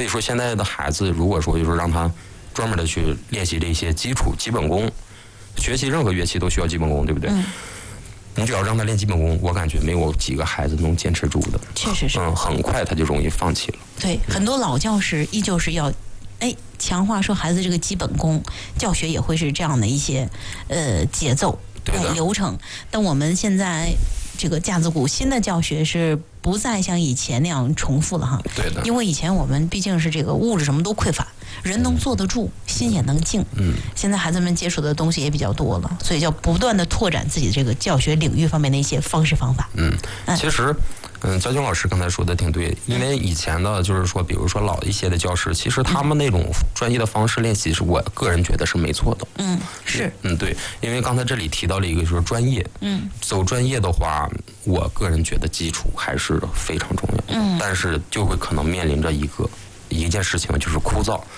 所以说现在的孩子，如果说就是让他专门的去练习这些基础基本功，学习任何乐器都需要基本功，对不对？你只要让他练基本功，我感觉没有几个孩子能坚持住的。 确实是。 很快他就容易放弃了。 对，很多老教师依旧是要强化说孩子这个基本功，教学也会是这样的一些节奏流程。但我们现在这个架子鼓新的教学是不再像以前那样重复了哈。 对的。 因为以前我们毕竟是这个物质什么都匮乏，人能坐得住，心也能静。现在孩子们接触的东西也比较多了，所以要不断的拓展自己这个教学领域方面的一些方式方法。 其实。焦军老师刚才说的挺对，因为以前的就是说，比如说老一些的教师，其实他们那种专业的方式练习，是我个人觉得是没错的。 是。 对，因为刚才这里提到了一个就是专业。走专业的话，我个人觉得基础还是非常重要。但是就会可能面临着一件事情，就是枯燥。